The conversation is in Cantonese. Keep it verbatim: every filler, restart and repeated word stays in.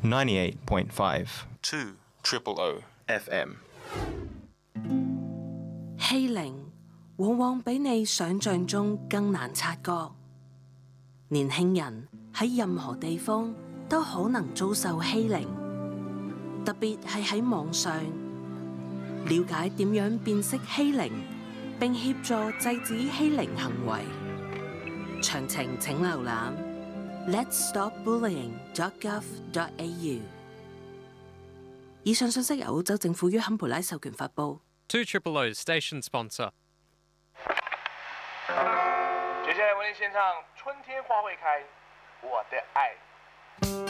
ninety-eight point five two triple O F M。 欺凌往往比你想象中更難察覺。年輕人喺任何地方都可能遭受欺凌，特別係喺網上。了解點樣辨識欺凌，並協助制止欺凌行為。詳情請瀏覽 let's stop bullying dot gov dot a u。以上信息由澳洲政府於坎培拉授權發布。 two triple O station sponsor。 接下来为您献唱《春天花会开》，我的爱。